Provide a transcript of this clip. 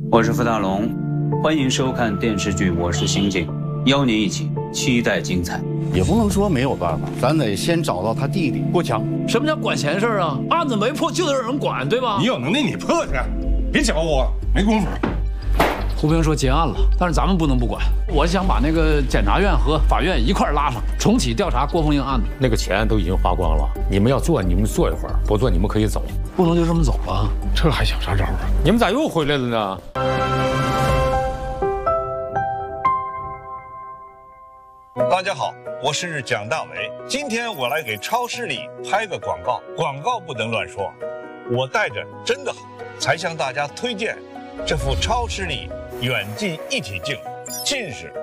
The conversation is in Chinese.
我是付大龙，欢迎收看电视剧《我是刑警》，邀您一起期待精彩。 也不能说没有办法，咱得先找到他弟弟郭强。 什么叫管闲事啊？案子没破就得有人管，对吧？ 你有能力你破去，别搅我，没工夫。 胡平说结案了，但是咱们不能不管。我想把那个检察院和法院一块拉上，重启调查郭凤英案子。 那个钱都已经花光了，你们要做你们做一会儿，不做你们可以走。 不能就这么走啊！ 这还想啥招啊？ 你们咋又回来了呢？ 大家好，我是蒋大为。今天我来给超市里拍个广告，广告不能乱说。我带着真的好，才向大家推荐这副超市里远近一体镜，近视